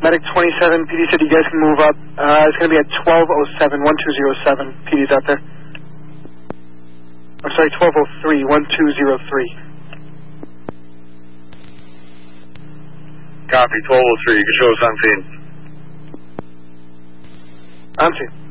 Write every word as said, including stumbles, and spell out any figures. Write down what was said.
Medic twenty-seven, P D said you guys can move up. Uh, it's going to be at twelve oh seven, one two oh seven. P D's out there. I'm sorry, twelve oh three, one two oh three. Copy, twelve oh three. You can show us on scene. On scene.